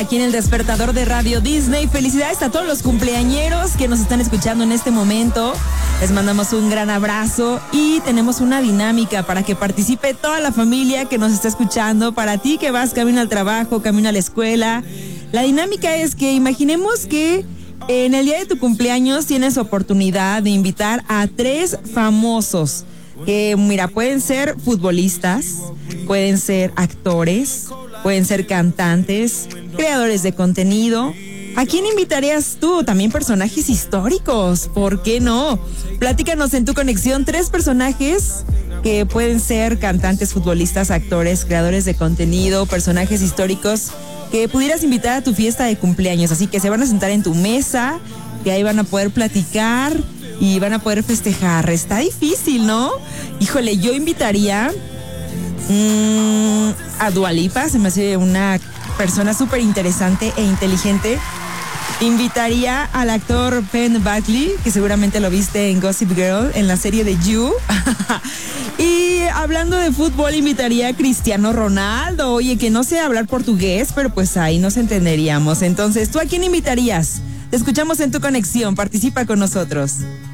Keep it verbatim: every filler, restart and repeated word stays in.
Aquí en el despertador de Radio Disney. Felicidades a todos los cumpleañeros que nos están escuchando en este momento. Les mandamos un gran abrazo y tenemos una dinámica para que participe toda la familia que nos está escuchando. Para ti que vas camino al trabajo, camino a la escuela. La dinámica es que imaginemos que en el día de tu cumpleaños tienes oportunidad de invitar a tres famosos. Que mira, pueden ser futbolistas, pueden ser actores, pueden ser cantantes, creadores de contenido. ¿A quién invitarías tú? También personajes históricos, ¿por qué no? Platícanos en tu conexión tres personajes que pueden ser cantantes, futbolistas, actores, creadores de contenido, personajes históricos que pudieras invitar a tu fiesta de cumpleaños. Así que se van a sentar en tu mesa, que ahí van a poder platicar y van a poder festejar. Está difícil, ¿no? Híjole, yo invitaría mmm, a Dua Lipa, se me hace una persona súper interesante e inteligente. Invitaría al actor Penn Badgley, que seguramente lo viste en Gossip Girl, en la serie de You. Y hablando de fútbol, invitaría a Cristiano Ronaldo. Oye, que no sé hablar portugués, pero pues ahí nos entenderíamos. Entonces, ¿tú a quién invitarías? Te escuchamos en tu conexión, participa con nosotros.